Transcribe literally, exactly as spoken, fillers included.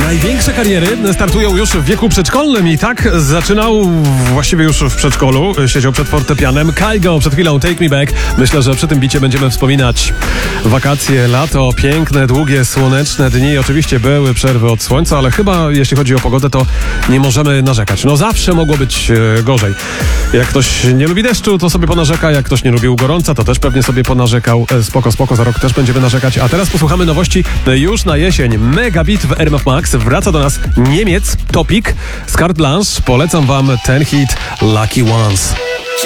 Największe kariery startują już w wieku przedszkolnym i tak zaczynał właściwie już w przedszkolu. Siedział przed fortepianem. Kygo przed chwilą Take Me Back. Myślę, że przy tym bicie będziemy wspominać wakacje, lato, piękne, długie, słoneczne dni. Oczywiście były przerwy od słońca, ale chyba jeśli chodzi o pogodę, to nie możemy narzekać. No zawsze mogło być e, gorzej. Jak ktoś nie lubi deszczu, to sobie ponarzeka. Jak ktoś nie lubił gorąca, to też pewnie sobie ponarzekał. E, spoko, spoko, za rok też będziemy narzekać. A teraz posłuchamy nowości już na jesień. Megabit w R M F Max. Wraca do nas Niemiec, Topic z Carte Blanche. Polecam wam ten hit Lucky Ones.